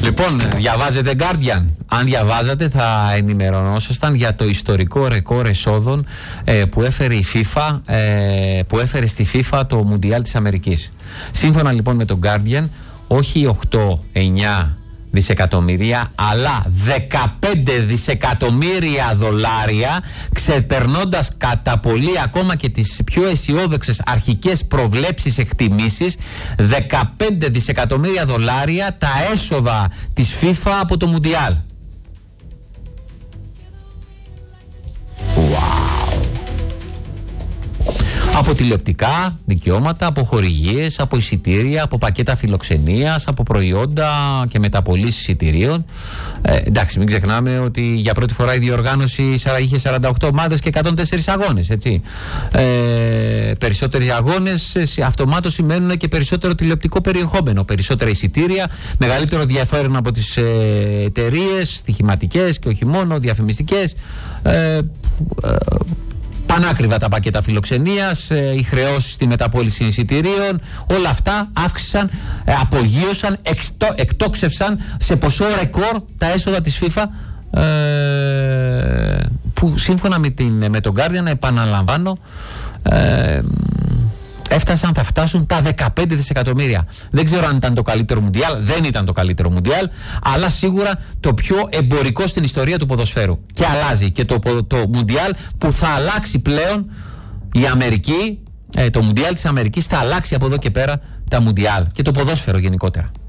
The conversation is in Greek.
Λοιπόν, διαβάζετε Guardian. Αν διαβάζατε θα ενημερωνόσασταν για το ιστορικό ρεκόρ εσόδων που έφερε η FIFA, που έφερε στη FIFA το Μουντιάλ της Αμερικής. Σύμφωνα λοιπόν με το Guardian, όχι 8-9 δισεκατομμύρια, αλλά 15 δισεκατομμύρια δολάρια, ξεπερνώντας κατά πολύ ακόμα και τις πιο αισιόδοξες αρχικές προβλέψεις, εκτιμήσεις. 15 δισεκατομμύρια δολάρια τα έσοδα της FIFA από το Μουντιάλ. Από τηλεοπτικά δικαιώματα, από χορηγίες, από εισιτήρια, από πακέτα φιλοξενίας, από προϊόντα και μεταπωλήσεις εισιτηρίων. Εντάξει, μην ξεχνάμε ότι για πρώτη φορά η διοργάνωση είχε 48 ομάδες και 104 αγώνες, έτσι. Περισσότεροι αγώνες αυτομάτως σημαίνουν και περισσότερο τηλεοπτικό περιεχόμενο, περισσότερα εισιτήρια, μεγαλύτερο ενδιαφέρον από τις εταιρείες, στοιχηματικές και όχι μόνο, διαφημιστικές. Πανάκριβα τα πακέτα φιλοξενίας, οι χρεώσεις στη μεταπώληση εισιτηρίων, όλα αυτά αύξησαν, απογείωσαν, εκτόξευσαν σε ποσό ρεκόρ τα έσοδα της FIFA, που σύμφωνα με τον Guardian, επαναλαμβάνω, θα φτάσουν τα 15 δισεκατομμύρια. Δεν ξέρω αν ήταν το καλύτερο Μουντιάλ, δεν ήταν το καλύτερο Μουντιάλ, αλλά σίγουρα το πιο εμπορικό στην ιστορία του ποδοσφαίρου. Και αλλάζει και το Μουντιάλ που θα αλλάξει πλέον η Αμερική, το Μουντιάλ της Αμερικής θα αλλάξει από εδώ και πέρα τα Μουντιάλ και το ποδόσφαιρο γενικότερα.